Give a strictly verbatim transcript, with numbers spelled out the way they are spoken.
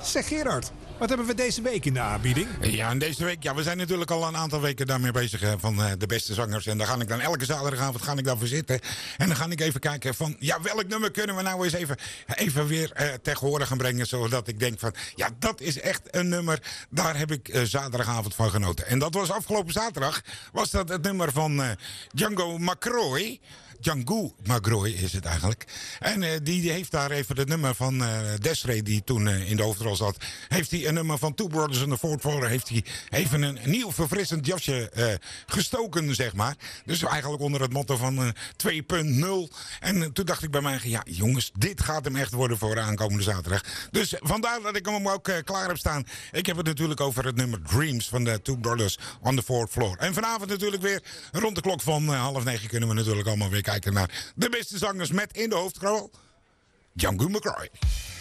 Zeg Gerard, wat hebben we deze week in de aanbieding? Ja, en deze week, ja, we zijn natuurlijk al een aantal weken daarmee bezig hè, van uh, de beste zangers. En daar ga ik dan elke zaterdagavond ga ik daarvoor zitten. En dan ga ik even kijken van, ja, welk nummer kunnen we nou eens even, even weer uh, ter gehore gaan brengen. Zodat ik denk van, ja, dat is echt een nummer, daar heb ik uh, zaterdagavond van genoten. En dat was afgelopen zaterdag, was dat het nummer van uh, Django McCroy. Django McCroy is het eigenlijk. En uh, die, die heeft daar even het nummer van uh, Desiree, die toen uh, in de hoofdrol zat. Heeft hij een nummer van Two Brothers on the Fourth Floor. Heeft hij even een nieuw verfrissend jasje uh, gestoken, zeg maar. Dus eigenlijk onder het motto van uh, twee punt nul. En uh, toen dacht ik bij mij, ja jongens, dit gaat hem echt worden voor aankomende zaterdag. Dus vandaar dat ik hem ook uh, klaar heb staan. Ik heb het natuurlijk over het nummer Dreams van de Two Brothers on the Fourth Floor. En vanavond natuurlijk weer rond de klok van uh, half negen kunnen we natuurlijk allemaal weer kijken naar de beste zangers met in de hoofdrol Django McCroy.